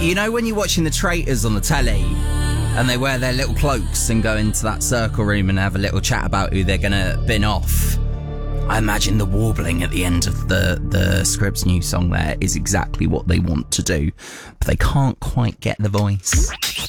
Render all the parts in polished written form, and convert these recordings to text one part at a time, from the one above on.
You know when you're watching the traitors on the telly and they wear their little cloaks and go into that circle room and have a little chat about who they're going to bin off? I imagine the warbling at the end of the Scribs new song there is exactly what they want to do, but they can't quite get the voice.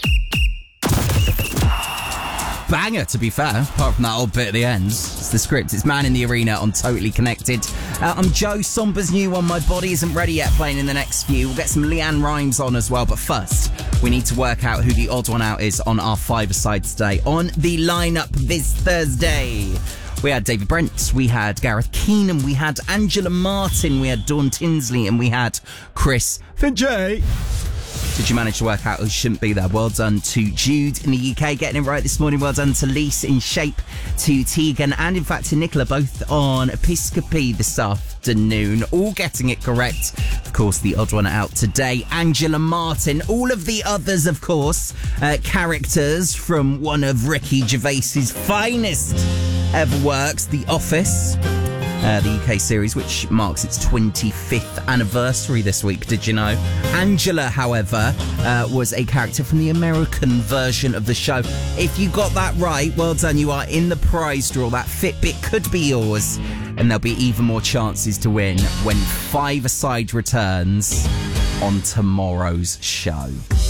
Banger, to be fair, apart from that old bit at the end. It's the Scribs. It's Man in the Arena on Totally Connected. I'm Joe. Somber's new one, My Body Isn't Ready Yet, playing in the next few. We'll get some Leanne Rimes on as well, but first, we need to work out who the odd one out is on our five-a-side today. On the lineup this Thursday, we had David Brent, we had Gareth Keenan, we had Angela Martin, we had Dawn Tinsley, and we had Chris Finjay. Did you manage to work out who shouldn't be there? Well done to Jude in the UK, getting it right this morning. Well done to Lise in Shape, to Tegan, and in fact to Nicola, both on Episcopi this afternoon. All getting it correct. Of course, the odd one out today, Angela Martin. All of the others, of course, characters from one of Ricky Gervais's finest ever works, The Office. The UK series, which marks its 25th anniversary this week, did you know? Angela, however, was a character from the American version of the show. If you got that right, well done, you are in the prize draw. That Fitbit could be yours, and there'll be even more chances to win when Five-a-Side returns on tomorrow's show.